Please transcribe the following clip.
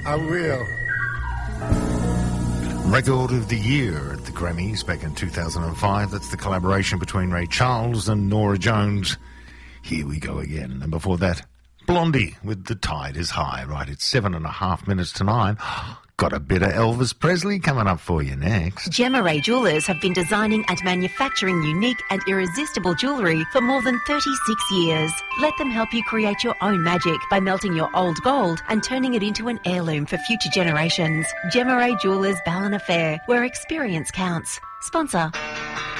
I will. Record of the Year at the Grammys back in 2005. That's the collaboration between Ray Charles and Norah Jones. Here we go again. And before that, Blondie with The Tide is High. Right, it's 7.5 minutes to 9. Got a bit of Elvis Presley coming up for you next. Gemma Ray Jewellers have been designing and manufacturing unique and irresistible jewellery for more than 36 years. Let them help you create your own magic by melting your old gold and turning it into an heirloom for future generations. Gemma Ray Jewellers Ballina Fair, where experience counts. Sponsor.